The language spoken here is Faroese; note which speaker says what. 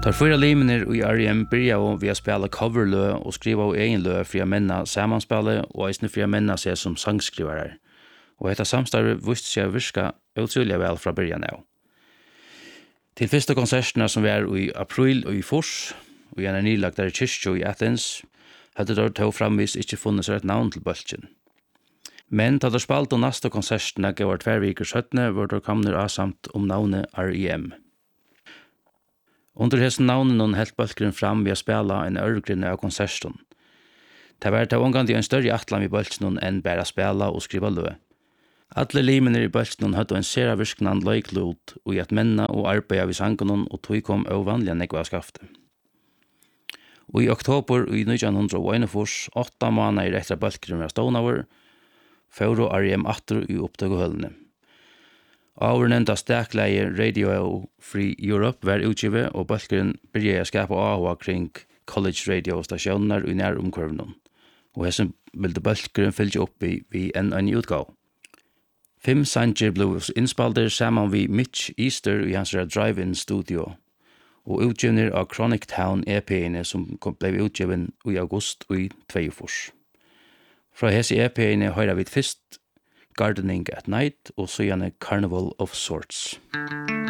Speaker 1: Tar fyra limener i R.E.M. börjar vi att spela coverlö och skriva av egen lö för att männa sammanspellet och eisne för att männa sig som sangskrivare. Og dette samstarvet viste seg å virke utrolig vel fra början av. Til første konsertene som var i april og i fors, og i en nylagt der kyrkjo i Athens, hadde det til framvis ikke funnet seg et navn til bølgen. Men da det spalt og neste konsertene gav 2 veker 17, var det kommet avsamt om navnet R.E.M. Under hessen navnet noen helt bølgren fram ved å spille en ørgrunn av konserten. Det var til omgang en større atlan ved bølgen enn bare spille og skrive lø. Alle limene i bølgen hadde en sera virknan løyklod og i at menna og arbeida ved sangen og tog kom ovanlige negva skafte. Og i oktober i 1941, 8 måneder etter bølgren var stånaver, fører R.E.M. atter i opptøkehølene. Avernevnta stekleie Radio Free Europe var utgivet, og bølgren begynte å skape av kring college radiostasjoner i næromkurven. Og hessen ville bølgren fylge opp i en utgave. 5 sanger ble innspalder sammen vi Mitch Easter i hans drive-in studio, og utgiver av Chronic Town EP-ene som ble utgiven i august i 2022. Fra hese EP-ene hører vi først Gardening at Night og så gjerne Carnival of Sorts.